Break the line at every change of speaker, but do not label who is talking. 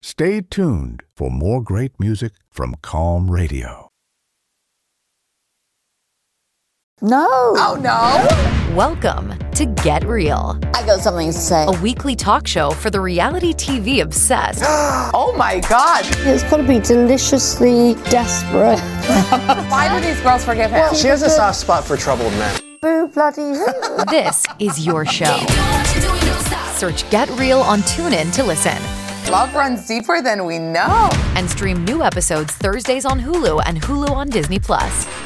Stay tuned for more great music from Calm Radio.
No.
Oh, no.
Welcome to Get Real,
I got something to say.
a weekly talk show for the reality TV obsessed.
Oh, my God.
It's got to be deliciously desperate.
Why do these girls forgive him?
She has a soft spot for troubled men.
Boo bloody hoo.
This is your show. Search Get Real on TuneIn to listen.
Love runs deeper than we know.
And stream new episodes Thursdays on Hulu and Hulu on Disney+.